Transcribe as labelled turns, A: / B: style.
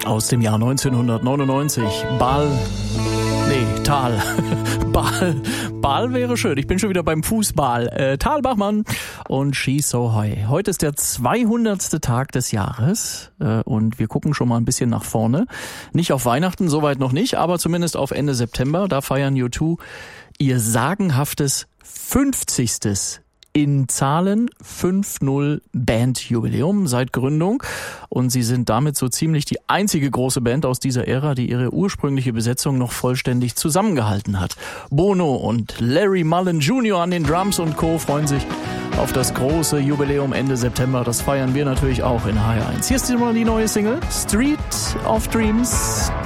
A: aus dem Jahr 1999. Tal. Ball wäre schön. Ich bin schon wieder beim Fußball. Tal Bachmann und She's So High. Heute ist der 200. Tag des Jahres und wir gucken schon mal ein bisschen nach vorne. Nicht auf Weihnachten, soweit noch nicht, aber zumindest auf Ende September. Da feiern U2 ihr sagenhaftes 50. in Zahlen 5-0 Bandjubiläum seit Gründung. Und sie sind damit so ziemlich die einzige große Band aus dieser Ära, die ihre ursprüngliche Besetzung noch vollständig zusammengehalten hat. Bono und Larry Mullen Jr. an den Drums und Co. freuen sich auf das große Jubiläum Ende September. Das feiern wir natürlich auch in HR1. Hier ist mal die neue Single Street of Dreams.